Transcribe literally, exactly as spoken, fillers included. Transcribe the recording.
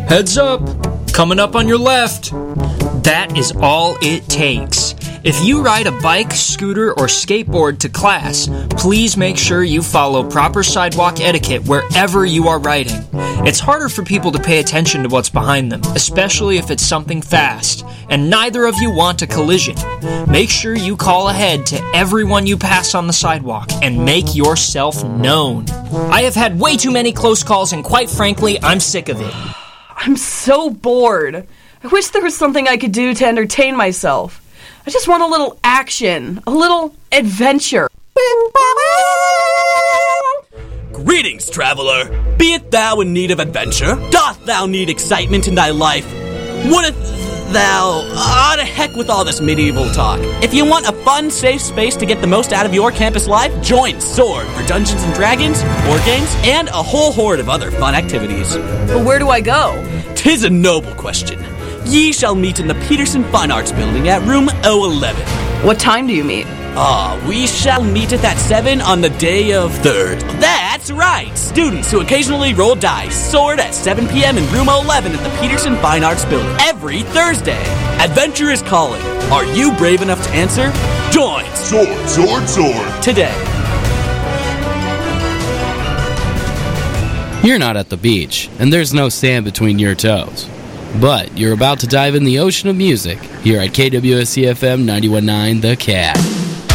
Heads up! Coming up on your left. That is all it takes. If you ride a bike, scooter, or skateboard to class, please make sure you follow proper sidewalk etiquette wherever you are riding. It's harder for people to pay attention to what's behind them, especially if it's something fast, and neither of you want a collision. Make sure you call ahead to everyone you pass on the sidewalk and make yourself known. I have had way too many close calls, and quite frankly, I'm sick of it. I'm so bored. I wish there was something I could do to entertain myself. I just want a little action, a little adventure. Greetings, traveler. Be it thou in need of adventure? Doth thou need excitement in thy life? Wouldst thou... Ah, to heck with all this medieval talk. If you want a fun, safe space to get the most out of your campus life, join SWORD for Dungeons and Dragons, board games, and a whole horde of other fun activities. But where do I go? 'Tis a noble question. Ye shall meet in the Peterson Fine Arts Building at room oh eleven. What time do you meet? Ah, we shall meet at that seven on the day of third. That's right! Students who occasionally roll dice, SWORD at seven p.m. in room eleven at the Peterson Fine Arts Building every Thursday. Adventure is calling. Are you brave enough to answer? Join SWORD, SWORD, SWORD today. You're not at the beach, and there's no sand between your toes. But you're about to dive in the ocean of music here at K W S C F M ninety-one point nine The Cat.